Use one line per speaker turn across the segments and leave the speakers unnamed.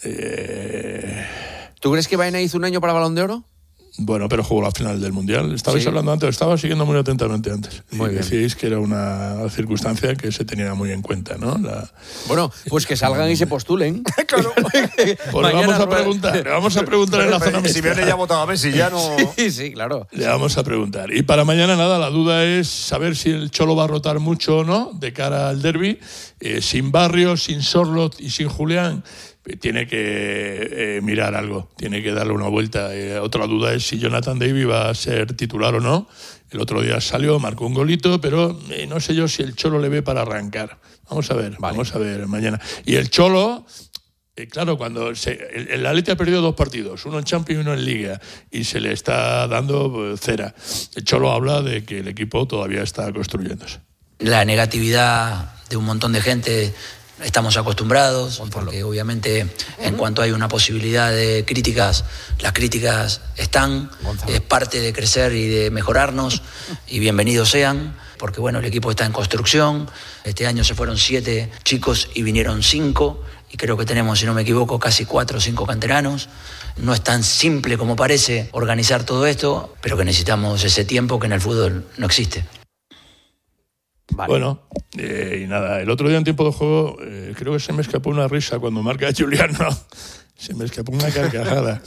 ¿Tú crees que Baena hizo un año para Balón de Oro?
Bueno, pero jugó la final del Mundial. Estabais hablando antes, estaba siguiendo muy atentamente antes.
Muy bien.
Decíais que era una circunstancia que se tenía muy en cuenta, ¿no?
Bueno, pues que salgan y se postulen.
Claro.
Pues le vamos a preguntar en la zona mixta.
Si Simeone ya ha votado a Messi, ya no...
Sí, claro.
Le vamos a preguntar. Y para mañana, nada, la duda es saber si el Cholo va a rotar mucho o no de cara al derbi. Sin Barrios, sin Sorloth y sin Julián, tiene que mirar algo, tiene que darle una vuelta. Otra duda es si Jonathan David va a ser titular o no. El otro día salió, marcó un golito, pero no sé yo si el Cholo le ve para arrancar. Vamos a ver mañana. Y el Cholo, claro, cuando el Atleti ha perdido 2 partidos, uno en Champions y uno en Liga, y se le está dando cera. El Cholo habla de que el equipo todavía está construyéndose.
La negatividad de un montón de gente estamos acostumbrados, porque obviamente en cuanto hay una posibilidad de críticas, las críticas están, es parte de crecer y de mejorarnos, y bienvenidos sean, porque bueno, el equipo está en construcción. Este año se fueron 7 chicos y vinieron 5, y creo que tenemos, si no me equivoco, casi 4 o 5 canteranos. No es tan simple como parece organizar todo esto, pero que necesitamos ese tiempo que en el fútbol no existe.
Vale.
Bueno, y nada, el otro día en tiempo de juego creo que se me escapó una risa cuando marca Julián, no, se me escapó una carcajada.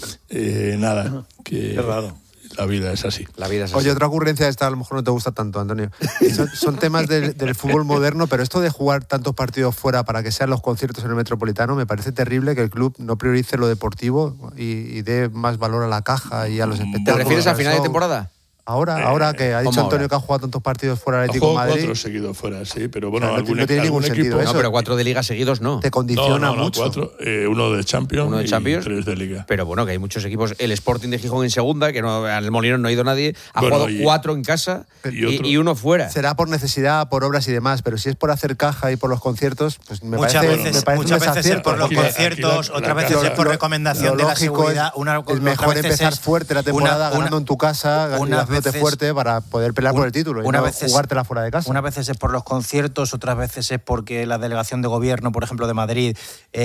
Nada, que
raro.
La vida es así.
Oye, otra ocurrencia esta a lo mejor no te gusta tanto, Antonio. Son temas del fútbol moderno, pero esto de jugar tantos partidos fuera para que sean los conciertos en el Metropolitano, me parece terrible que el club no priorice lo deportivo y dé más valor a la caja y a los espectáculos.
¿Te refieres a final de temporada?
Ahora que ha dicho Antonio que ha jugado tantos partidos fuera del Atlético de Madrid.
4 seguidos fuera, sí, pero bueno,
O sea, no tiene ningún sentido eso.
No, pero 4 de Liga seguidos no.
Te condiciona mucho.
4, uno de Champions y 3 de Liga.
Pero bueno, que hay muchos equipos. El Sporting de Gijón en segunda, que no, al Molinón no ha ido nadie, ha jugado 4 en casa y uno fuera.
Será por necesidad, por obras y demás, pero si es por hacer caja y por los conciertos, pues
muchas veces es por los conciertos, otras veces es por recomendación de la seguridad.
Es mejor empezar fuerte la temporada ganando en tu casa, ganándote fuerte para poder pelear por el título y no jugártela fuera de casa.
Unas veces es por los conciertos, otras veces es porque la delegación de gobierno, por ejemplo, de Madrid,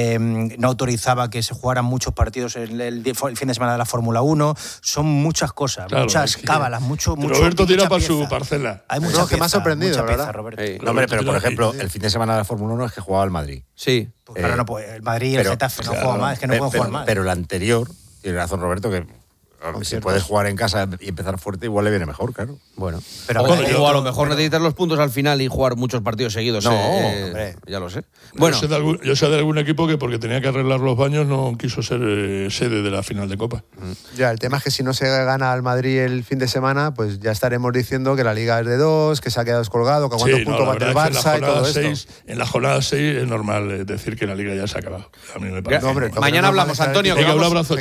no autorizaba que se jugaran muchos partidos el fin de semana de la Fórmula 1. Son muchas cosas, claro, muchas cábalas, mucho.
Roberto tira para su parcela.
Hay mucha pieza,
que me ha sorprendido,
¿verdad?
No, hombre, pero por ejemplo, el fin de semana de la Fórmula 1 es que jugaba el Madrid.
Sí.
Pues claro, no, pues el Madrid y el Getafe no juegan más, es que no pueden jugar más.
Pero el anterior, tiene razón Roberto, que si puedes jugar en casa y empezar fuerte, igual le viene mejor, claro.
Bueno, pero o a lo mejor necesitas los puntos al final y jugar muchos partidos seguidos.
No, hombre.
Ya lo sé. Bueno,
yo sé de algún equipo que porque tenía que arreglar los baños no quiso ser sede de la final de Copa.
Ya, el tema es que si no se gana al Madrid el fin de semana, pues ya estaremos diciendo que la Liga es de 2, que se ha quedado descolgado, que a cuántos puntos bate el Barça y todo esto.
En la jornada 6 es normal decir que la Liga ya se ha acabado. A mí me parece.
No, hombre, mañana hablamos, Antonio.
Venga, un abrazo.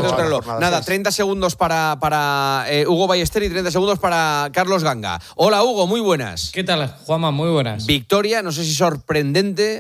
Nada, 30 segundos para Hugo Ballester y 30 segundos para Carlos Ganga. Hola, Hugo, muy buenas.
¿Qué tal, Juanma? Muy buenas.
Victoria, no sé si sorprendente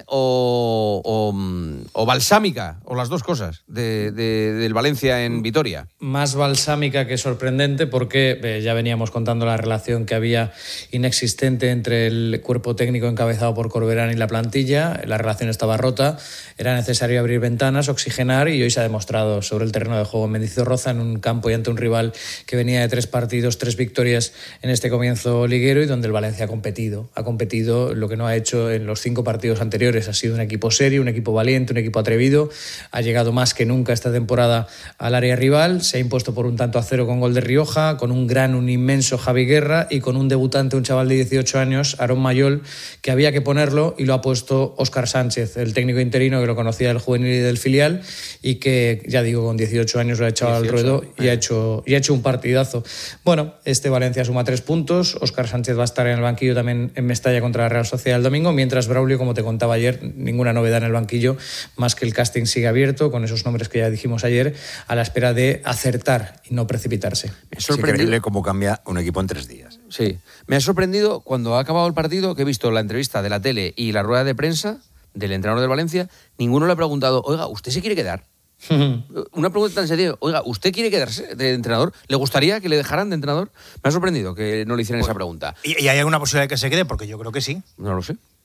o balsámica, o las dos cosas, del Valencia en Vitoria.
Más balsámica que sorprendente porque ya veníamos contando la relación que había inexistente entre el cuerpo técnico encabezado por Corberán y la plantilla. La relación estaba rota, era necesario abrir ventanas, oxigenar, y hoy se ha demostrado sobre el terreno de juego en Mendizorroza, en un campo y ante un rival que venía de 3 partidos, 3 victorias en este comienzo liguero, y donde el Valencia ha competido lo que no ha hecho en los 5 partidos anteriores. Ha sido un equipo serio, un equipo valiente, un equipo atrevido. Ha llegado más que nunca esta temporada al área rival, se ha impuesto por 1-0 con gol de Rioja, con un inmenso Javi Guerra y con un debutante, un chaval de 18 años, Aarón Mayol, que había que ponerlo y lo ha puesto Óscar Sánchez, el técnico interino que lo conocía del juvenil y del filial, y que, ya digo, con 18 años lo ha echado al ruedo y ha hecho un partidazo. Bueno, este Valencia suma 3 puntos. Óscar Sánchez va a estar en el banquillo también en Mestalla contra la Real Sociedad el domingo, mientras Braulio, como te contaba ayer, ninguna novedad en el banquillo, más que el casting sigue abierto con esos nombres que ya dijimos ayer, a la espera de acertar y no precipitarse.
Es increíble cómo cambia un equipo en 3 días.
Sí, me ha sorprendido cuando ha acabado el partido, que he visto la entrevista de la tele y la rueda de prensa del entrenador del Valencia. Ninguno le ha preguntado: oiga, ¿usted se quiere quedar? Una pregunta tan seria: oiga, ¿usted quiere quedarse de entrenador? ¿Le gustaría que le dejaran de entrenador? Me ha sorprendido que no le hicieran esa pregunta.
¿Y hay alguna posibilidad de que se quede? Porque yo creo que sí.
No lo sé.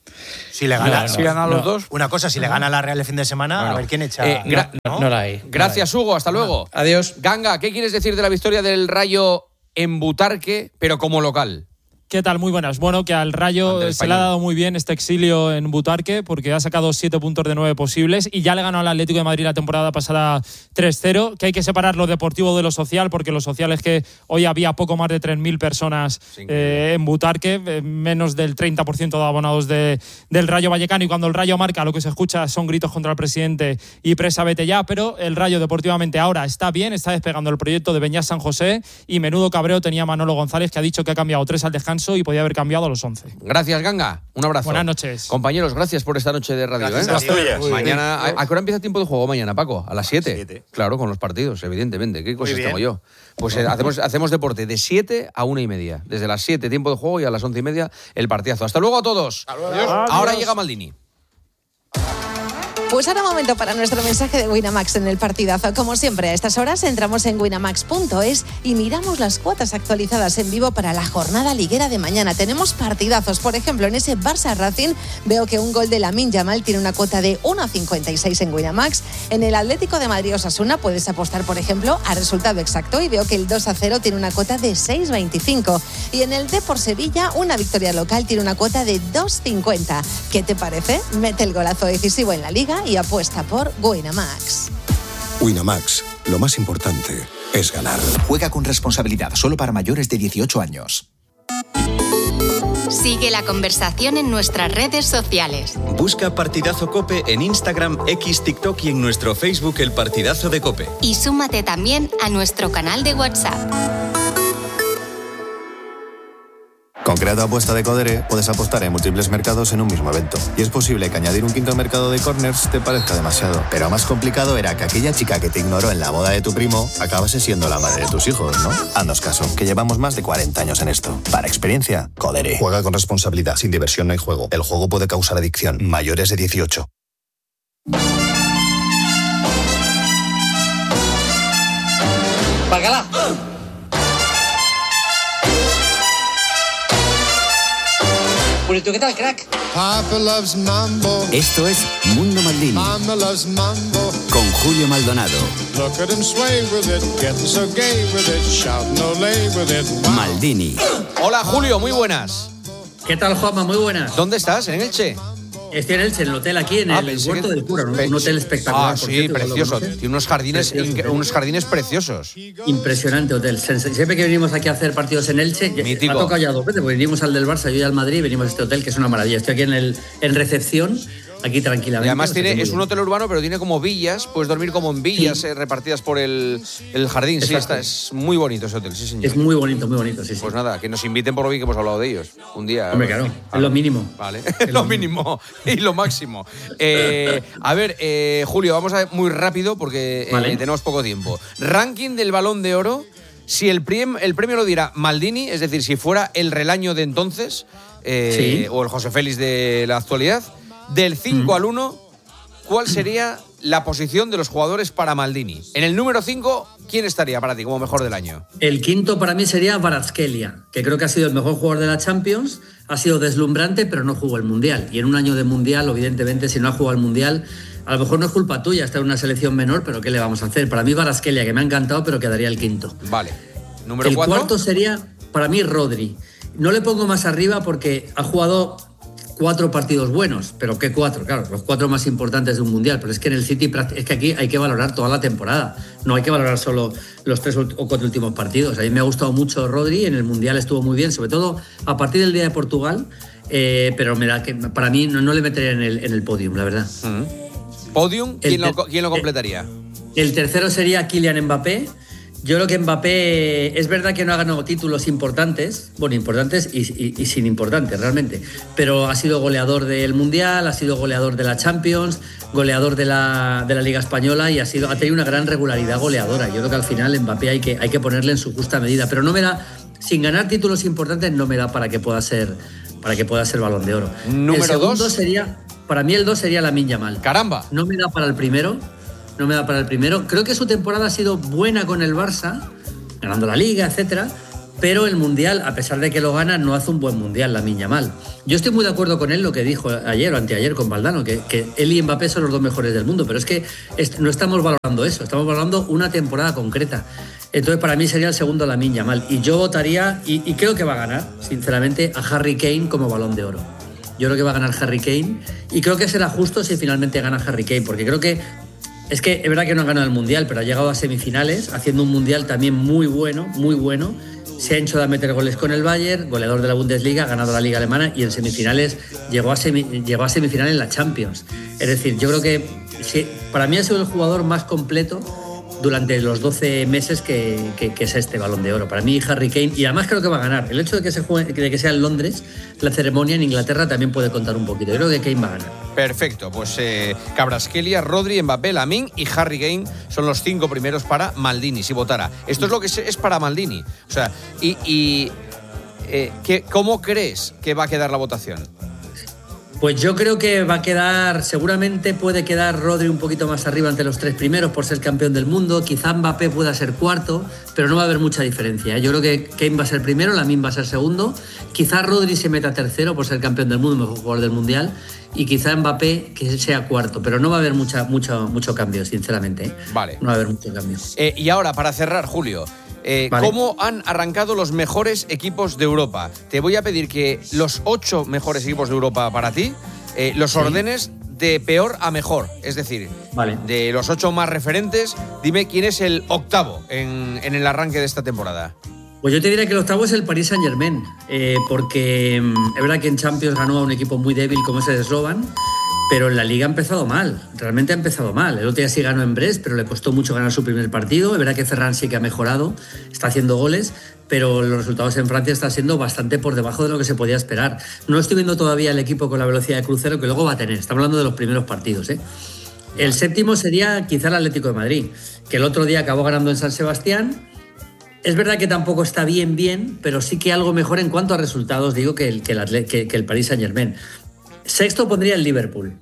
Si le gana,
si ganan los dos.
Una cosa, si le gana la Real el fin de semana, a ver quién echa.
No la hay.
Gracias, Hugo. Hasta luego.
Adiós.
Ganga, ¿qué quieres decir de la victoria del Rayo en Butarque, pero como local?
¿Qué tal? Muy buenas. Bueno, que al Rayo se le ha dado muy bien este exilio en Butarque porque ha sacado 7 puntos de 9 posibles y ya le ganó al Atlético de Madrid la temporada pasada 3-0, que hay que separar lo deportivo de lo social porque lo social es que hoy había poco más de 3.000 personas en Butarque, menos del 30% de abonados del Rayo Vallecano, y cuando el Rayo marca lo que se escucha son gritos contra el presidente y presa vete ya, pero el Rayo deportivamente ahora está bien, está despegando el proyecto de Beñat San José y menudo cabreo tenía Manolo González, que ha dicho que ha cambiado 3 al descanso y podía haber cambiado a los 11.
Gracias, Ganga. Un abrazo.
Buenas noches.
Compañeros, gracias por esta noche de radio. Mañana, ¿a qué hora empieza el tiempo de juego mañana, Paco? ¿A las 7? Claro, con los partidos, evidentemente. ¿Qué cosas tengo yo? Pues hacemos deporte de 7 a 1:30. Desde las 7 tiempo de juego y a las 11:30 el partidazo. Hasta luego a todos. Ahora llega Maldini.
Pues ahora momento para nuestro mensaje de Winamax en el partidazo. Como siempre, a estas horas entramos en winamax.es y miramos las cuotas actualizadas en vivo para la jornada liguera de mañana. Tenemos partidazos. Por ejemplo, en ese Barça Racing veo que un gol de Lamine Yamal tiene una cuota de 1,56 en Winamax. En el Atlético de Madrid Osasuna puedes apostar, por ejemplo, a resultado exacto y veo que el 2-0 tiene una cuota de 6,25. Y en el Depor Sevilla, una victoria local tiene una cuota de 2,50. ¿Qué te parece? Mete el golazo decisivo en la Liga y apuesta por Winamax.
Winamax, lo más importante es ganar.
Juega con responsabilidad, solo para mayores de 18 años.
Sigue la conversación en nuestras redes sociales.
Busca Partidazo COPE en Instagram, X, TikTok y en nuestro Facebook El Partidazo de COPE.
Y súmate también a nuestro canal de WhatsApp.
Con Creato Apuesta de Codere puedes apostar en múltiples mercados en un mismo evento. Y es posible que añadir un quinto mercado de corners te parezca demasiado. Pero más complicado era que aquella chica que te ignoró en la boda de tu primo acabase siendo la madre de tus hijos, ¿no? Haznos caso, que llevamos más de 40 años en esto. Para experiencia, Codere.
Juega con responsabilidad. Sin diversión no hay juego. El juego puede causar adicción. Mayores de 18.
¡Bacala! ¿Qué tal, crack?
Esto es Mundo Maldini con Julio Maldonado. Maldini.
Hola, Julio, muy buenas.
¿Qué tal, Juanma? Muy buenas.
¿Dónde estás? ¿En Elche?
Estoy en Elche, en el hotel aquí, en el Huerto del Cura, ¿no? Un hotel espectacular.
Sí, precioso. Tiene unos jardines preciosos.
Impresionante hotel. Siempre que venimos aquí a hacer partidos en Elche,
mítico.
Me ha tocado ya 2 veces, porque venimos al del Barça, yo y al Madrid, y venimos a este hotel, que es una maravilla. Estoy aquí en recepción, aquí tranquilamente.
Y además es un hotel urbano, pero tiene como villas, puedes dormir como en villas repartidas por el jardín. Exacto. Sí, es muy bonito ese hotel, sí, señor.
Es muy bonito, sí.
Pues nada, que nos inviten por lo bien que hemos hablado de ellos. Un día.
Hombre, claro, es lo mínimo.
Vale, es lo mínimo y lo máximo. A ver, Julio, vamos a ver muy rápido porque tenemos poco tiempo. Ranking del Balón de Oro. Si el premio lo diera Maldini, es decir, si fuera el Relaño de entonces, o el José Félix de la actualidad, del 5 al 1, ¿cuál sería la posición de los jugadores para Maldini? En el número 5, ¿quién estaría para ti como mejor del año?
El quinto para mí sería Kvaratskhelia, que creo que ha sido el mejor jugador de la Champions, ha sido deslumbrante, pero no jugó el Mundial. Y en un año de Mundial, evidentemente, si no ha jugado el Mundial, a lo mejor no es culpa tuya estar en una selección menor, pero ¿qué le vamos a hacer? Para mí Kvaratskhelia, que me ha encantado, pero quedaría el quinto.
Vale. ¿Número 4?
El cuarto sería, para mí, Rodri. No le pongo más arriba porque ha jugado 4 partidos buenos, pero ¿qué 4? Claro, los 4 más importantes de un Mundial, pero es que en el City es que aquí hay que valorar toda la temporada, no hay que valorar solo los 3 o 4 últimos partidos. A mí me ha gustado mucho Rodri, en el Mundial estuvo muy bien, sobre todo a partir del día de Portugal, pero me da que para mí no le metería en el podium, la verdad.
¿Podium? ¿Quién lo completaría?
El tercero sería Kylian Mbappé. Yo creo que Mbappé es verdad que no ha ganado títulos importantes, y sin importantes realmente, pero ha sido goleador del Mundial, ha sido goleador de la Champions, goleador de la Liga Española y ha tenido una gran regularidad goleadora. Yo creo que al final Mbappé hay que ponerle en su justa medida, pero no me da, sin ganar títulos importantes no me da para que pueda ser Balón de Oro.
Número
el segundo
2
sería, para mí el 2 sería Lamine Yamal.
Caramba.
No me da para el primero. Creo que su temporada ha sido buena con el Barça, ganando la Liga, etcétera, pero el Mundial, a pesar de que lo gana, no hace un buen Mundial Lamine Yamal. Yo estoy muy de acuerdo con él lo que dijo ayer o anteayer con Valdano, que él y Mbappé son los 2 mejores del mundo, pero es que no estamos valorando eso, estamos valorando una temporada concreta. Entonces para mí sería el segundo Lamine Yamal, y yo votaría, y creo que va a ganar, sinceramente, a Harry Kane como Balón de Oro. Yo creo que va a ganar Harry Kane, y creo que será justo si finalmente gana Harry Kane, porque creo que es verdad que no ha ganado el Mundial, pero ha llegado a semifinales, haciendo un Mundial también muy bueno, muy bueno. Se ha hecho de meter goles con el Bayern, goleador de la Bundesliga, ha ganado la Liga Alemana, y en semifinales llegó a semifinal en la Champions. Es decir, yo creo que para mí ha sido el jugador más completo durante los 12 meses que es este Balón de Oro. Para mí Harry Kane, y además creo que va a ganar. El hecho de que sea en Londres, la ceremonia en Inglaterra también puede contar un poquito. Yo creo que Kane va a ganar.
Perfecto, pues Kvaratskhelia, Rodri, Mbappé, Lamine y Harry Kane son los 5 primeros para Maldini, si votara. Esto es lo que es para Maldini. O sea, ¿cómo crees que va a quedar la votación?
Pues yo creo que va a quedar, seguramente puede quedar Rodri un poquito más arriba ante los 3 primeros por ser campeón del mundo. Quizá Mbappé pueda ser cuarto, pero no va a haber mucha diferencia. Yo creo que Kane va a ser primero, Lamine va a ser segundo. Quizá Rodri se meta tercero por ser campeón del mundo, mejor jugador del mundial. Y quizá Mbappé que sea cuarto, pero no va a haber mucho cambio, sinceramente.
Vale.
No va a haber mucho cambio.
Y ahora, para cerrar, Julio, vale. ¿Cómo han arrancado los mejores equipos de Europa? Te voy a pedir que los 8 mejores equipos de Europa para ti los ordenes de peor a mejor. Es decir,
vale.
De los 8 más referentes, dime quién es el octavo en el arranque de esta temporada.
Pues yo te diría que el octavo es el Paris Saint-Germain, porque es verdad que en Champions ganó a un equipo muy débil como ese de Slovan, pero en la Liga ha empezado mal, realmente ha empezado mal. El otro día sí ganó en Brest, pero le costó mucho ganar su primer partido. Es verdad que Ferran sí que ha mejorado, está haciendo goles, pero los resultados en Francia están siendo bastante por debajo de lo que se podía esperar. No estoy viendo todavía el equipo con la velocidad de crucero que luego va a tener. Estamos hablando de los primeros partidos, ¿eh? El séptimo sería quizá el Atlético de Madrid, que el otro día acabó ganando en San Sebastián. Es verdad que tampoco está bien, pero sí que algo mejor en cuanto a resultados, digo, que el Paris Saint-Germain. Sexto pondría el Liverpool,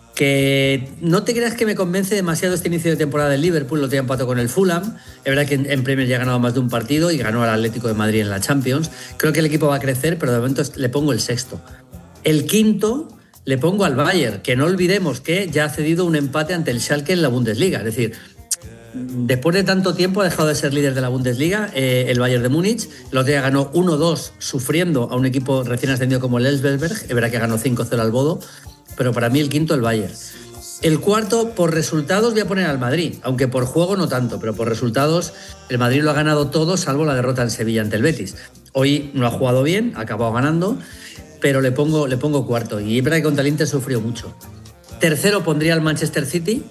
que no te creas que me convence demasiado este inicio de temporada del Liverpool. Lo tenía empatado con el Fulham. Es verdad que en Premier ya ha ganado más de un partido y ganó al Atlético de Madrid en la Champions. Creo que el equipo va a crecer, pero de momento le pongo el sexto. El quinto le pongo al Bayern, que no olvidemos que ya ha cedido un empate ante el Schalke en la Bundesliga. Es decir, después de tanto tiempo ha dejado de ser líder de la Bundesliga el Bayern de Múnich. El otro día ganó 1-2 sufriendo a un equipo recién ascendido como el Elfsberg. Es verdad que ganó 5-0 al Bodo, pero para mí el quinto el Bayern. El cuarto, por resultados voy a poner al Madrid, aunque por juego no tanto, pero por resultados el Madrid lo ha ganado todo salvo la derrota en Sevilla ante el Betis. Hoy no ha jugado bien, ha acabado ganando, pero le pongo cuarto, y es verdad que contra el Inter sufrió mucho. Tercero pondría al Manchester City,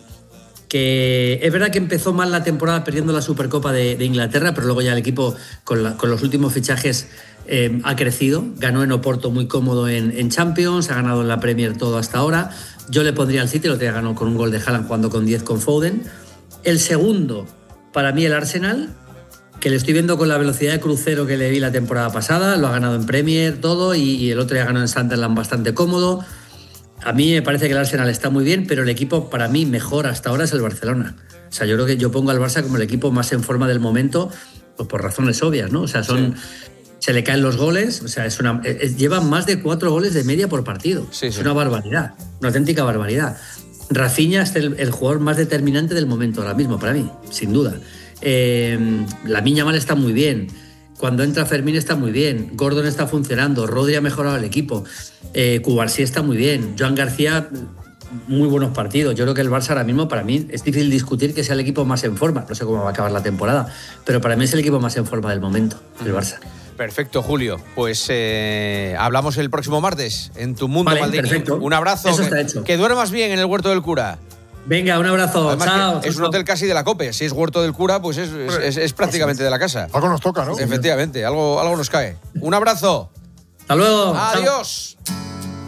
que es verdad que empezó mal la temporada perdiendo la Supercopa de Inglaterra, pero luego ya el equipo con los últimos fichajes ha crecido. Ganó en Oporto muy cómodo en Champions, ha ganado en la Premier todo hasta ahora. Yo le pondría al City, lo tenía ganado con un gol de Haaland jugando con 10 con Foden. El segundo, para mí el Arsenal, que le estoy viendo con la velocidad de crucero que le vi la temporada pasada, lo ha ganado en Premier todo, y el otro día ganó en Sunderland bastante cómodo. A mí me parece que el Arsenal está muy bien, pero el equipo para mí mejor hasta ahora es el Barcelona. O sea, yo creo que yo pongo al Barça como el equipo más en forma del momento, pues por razones obvias, ¿no? O sea, se le caen los goles, o sea, lleva más de 4 goles de media por partido. Es una barbaridad, una auténtica barbaridad. Rafinha es el jugador más determinante del momento ahora mismo, para mí, sin duda. Lamine Yamal está muy bien. Cuando entra Fermín está muy bien. Gordon está funcionando. Rodri ha mejorado el equipo. Cubarsí está muy bien. Joan García, muy buenos partidos. Yo creo que el Barça ahora mismo, para mí, es difícil discutir que sea el equipo más en forma. No sé cómo va a acabar la temporada, pero para mí es el equipo más en forma del momento, el Barça.
Perfecto, Julio. Pues hablamos el próximo martes en Tu Mundo Maldini. Perfecto. Un abrazo.
Eso está hecho.
Que duermas bien en el Huerto del Cura.
Venga, un abrazo.
Además,
chao.
Es un hotel casi de la COPE. Si es Huerto del Cura, pues es prácticamente de la casa.
Algo nos toca, ¿no?
Efectivamente, algo nos cae. Un abrazo.
Hasta luego.
Adiós.
Chao.